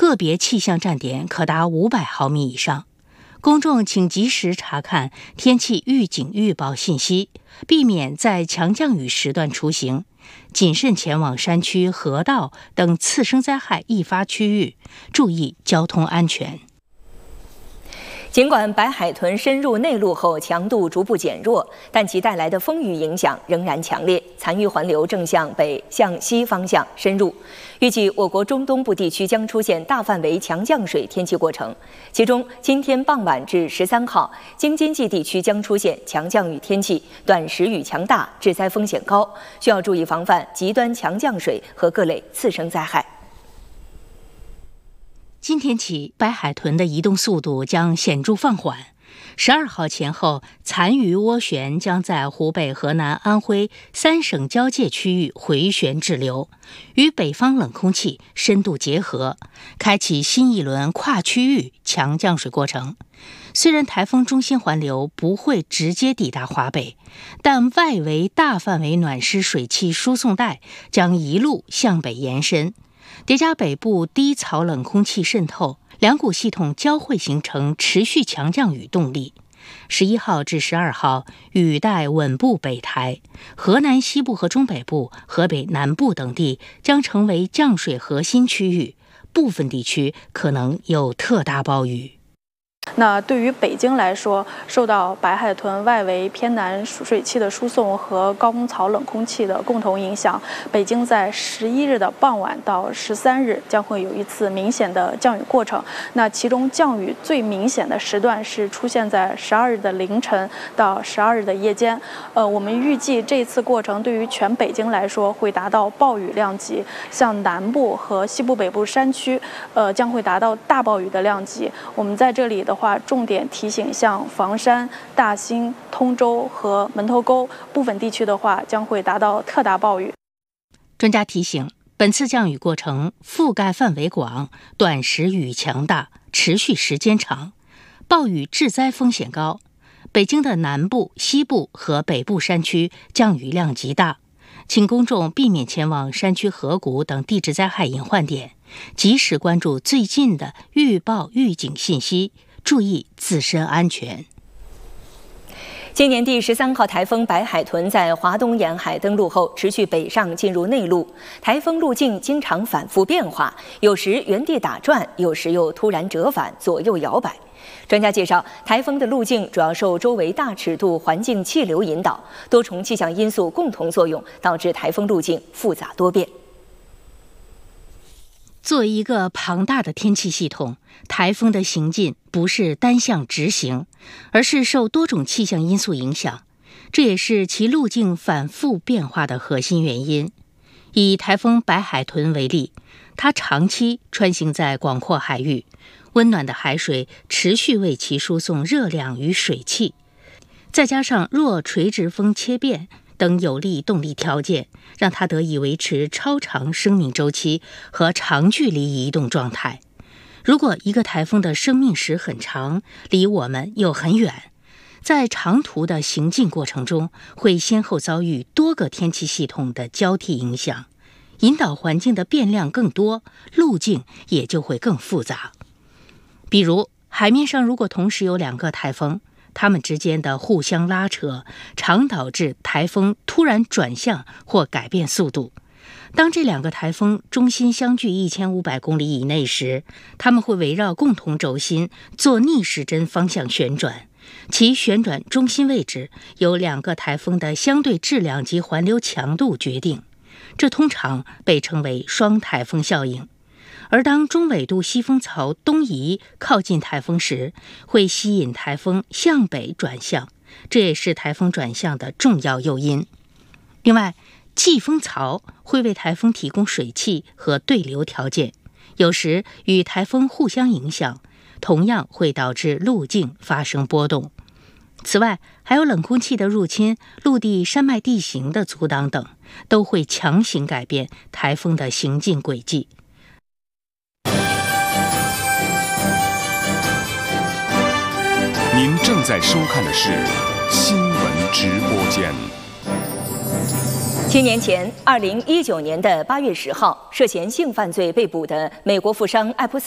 个别气象站点可达500毫米以上。公众请及时查看天气预警预报信息，避免在强降雨时段出行，谨慎前往山区、河道等次生灾害易发区域，注意交通安全。 尽管白海豚深入内陆后强度逐步减弱，但其带来的风雨影响仍然强烈，残余环流正向北向西方向深入。预计我国中东部地区将出现大范围强降水天气过程，其中今天傍晚至13号，京津冀地区将出现强降雨天气，短时雨强大，致灾风险高，需要注意防范极端强降水和各类次生灾害。 今天起，白海豚的移动速度将显著放缓。12号前后，残余涡旋将在湖北、河南、安徽3省交界区域回旋滞留，与北方冷空气深度结合，开启新一轮跨区域强降水过程。虽然台风中心环流不会直接抵达华北，但外围大范围暖湿水汽输送带将一路向北延伸。叠加北部低槽冷空气渗透，两股系统交汇形成持续强降雨动力。11号至12号，雨带稳步北抬，河南西部和中北部、河北南部等地将成为降水核心区域，部分地区可能有特大暴雨。 那对于北京来说，受到白海豚外围偏南水汽的输送和高空槽冷空气的共同影响，北京在11日的傍晚到13日将会有一次明显的降雨过程。那其中降雨最明显的时段是出现在12日的凌晨到12日的夜间。我们预计这次过程对于全北京来说会达到暴雨量级，像南部和西部北部山区，将会达到大暴雨的量级。我们在这里的话，重点提醒像房山、大兴、通州和门头沟部分地区的话，将会达到特大暴雨。 专家提醒，本次降雨过程覆盖范围广，短时雨强大，持续时间长，暴雨致灾风险高。北京的南部、西部和北部山区降雨量极大，请公众避免前往山区河谷等地质灾害隐患点，及时关注最近的预报预警信息，注意自身安全。 今年第13号台风白海豚在华东沿海登陆后，持续北上进入内陆，台风路径经常反复变化，有时原地打转，有时又突然折返，左右摇摆。专家介绍，台风的路径主要受周围大尺度环境气流引导，多重气象因素共同作用，导致台风路径复杂多变。 作为一个庞大的天气系统，台风的行进不是单向直行，而是受多种气象因素影响，这也是其路径反复变化的核心原因。以台风白海豚为例，它长期穿行在广阔海域，温暖的海水持续为其输送热量与水汽，再加上弱垂直风切变等有利动力条件，让它得以维持超长生命周期和长距离移动状态。如果一个台风的生命时很长，离我们又很远，在长途的行进过程中，会先后遭遇多个天气系统的交替影响，引导环境的变量更多，路径也就会更复杂。比如，海面上如果同时有2个台风，它们之间的互相拉扯，常导致台风突然转向或改变速度。当这2个台风中心相距1500公里以内时，它们会围绕共同轴心做逆时针方向旋转，其旋转中心位置由2个台风的相对质量及环流强度决定，这通常被称为双台风效应。而当中纬度西风槽东移靠近台风时，会吸引台风向北转向，这也是台风转向的重要诱因。另外，季风槽会为台风提供水汽和对流条件，有时与台风互相影响，同样会导致路径发生波动。此外，还有冷空气的入侵、陆地山脉地形的阻挡等，都会强行改变台风的行进轨迹。 您正在收看的是新闻直播间。 7年前，2019年8月10号，涉嫌性犯罪被捕的美国富商艾普斯